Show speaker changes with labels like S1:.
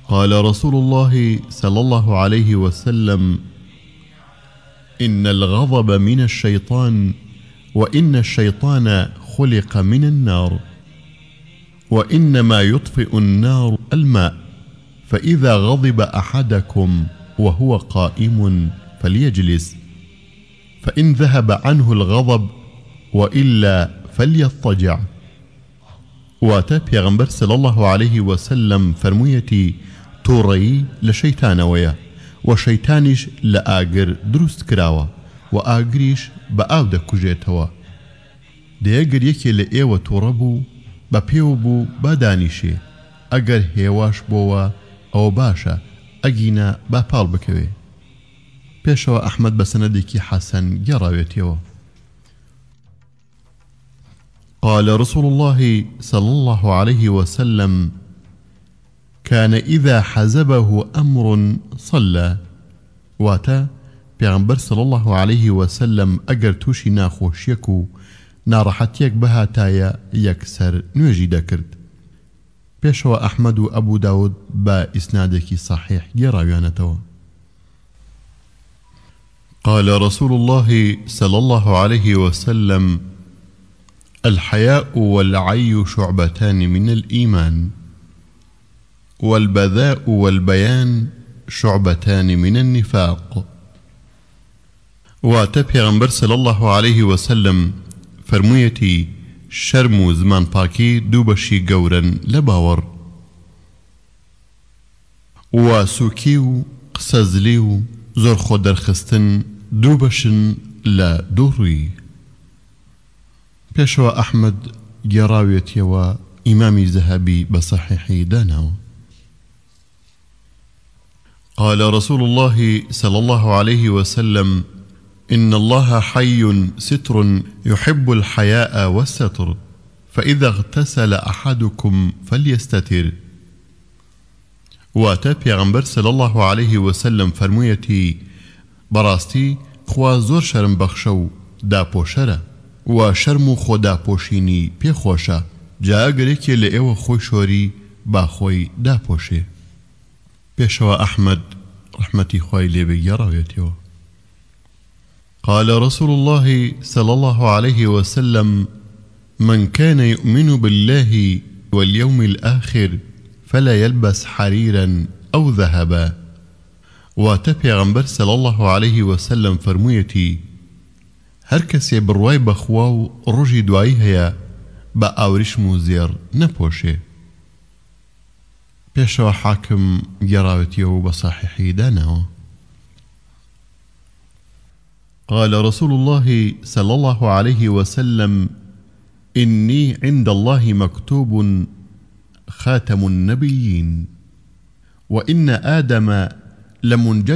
S1: قال رسول الله صلى الله عليه وسلم: إن الغضب من الشيطان، وإن الشيطان خلق من النار، وإنما يطفئ النار الماء، فإذا غضب أحدكم وهو قائم فليجلس، فإن ذهب عنه الغضب وإلا فليضطجع. واتە پێغەمبەر صلی الله عليه وسلم فەرموویەتی تووڕەیی لە شەیتانەوەیە و شەیتانیش لە ئاگر دروست کراوە و ئاگریش بە ئاو دەکوژێتەوە. دەیەگەر یەکێ لە ئێوە تووڕە بوو بە پێو بوو با دانیشێ، ئەگەر هێواش بۆوە ئەوە باشە، ئەگینە با پاڵ بکەوێ. پێشەوە ئەحمەد بە سەنەدێکی حەسەن گێڕاوێتەوە. قال رسول الله صلى الله عليه وسلم: كان إذا حزبه أمر صلى. واتا پیغمبر صلى الله عليه وسلم أجر توشي ناخوشيك و ناڕەحەتیەک بەهاتایە یەکسەر نوێژی دەکرد. پێشەوە ئەحمەد و ئەبوو داود بە ئیسنادێکی صحیح گێڕاویانەتەوە. قال رسول الله صلى الله عليه وسلم: الحياء والعي شعبتان من الإيمان، والبذاء والبيان شعبتان من النفاق. واتە پێغەمبەر صلى الله عليه وسلم فەرموویەتی شەرم و زمان پاکی دوو بەشی گەورن لە باوەڕ، و سووکی و قسەزلی و زۆر خۆ دەرخستن دوو بەشن لە دوو ڕووی. پێشەوە ئەحمەد گێڕاوێتیەوە، ئیمامی زەهەبی بە صحیحی داناوە. قال رسول الله صلى الله عليه وسلم: إن الله حي ستر يحب الحياء والستر، فإذا اغتسل أحدكم فليستتر. واتە پێغەمبەر صلى الله عليه وسلم فەرموویەتی بەڕاستی خوا زۆر شەرم بەخشە و داپۆشەرە، و شەرم و خۆداپۆشینی پێخۆشە، جا ئەگەر یەکێ لە ئێوە خۆی شۆری با خۆی داپۆشێ. پێشەوە ئەحمەد ڕەحمەتی خوای لێبێ گێڕاوێتەوە. قال رسول الله صلى الله عليه وسلم: من كان يؤمن بالله واليوم الآخر فلا يلبس حريرا أو ذهبا. واتە پێغەمبەر صلى الله عليه وسلم فەرموویەتی هەر کەسێ بڕوای بەخوا و ڕۆژی دوایی هەیە بە ئاوریشم و زێر نەپۆشێ. پێشەوە حاکم گێڕاوێتیەوە بە صحیحی داناوە. قال رسول الله صلى الله عليه وسلم: إني عند الله مكتوب خاتم النبيين، وإن آدم لمنجد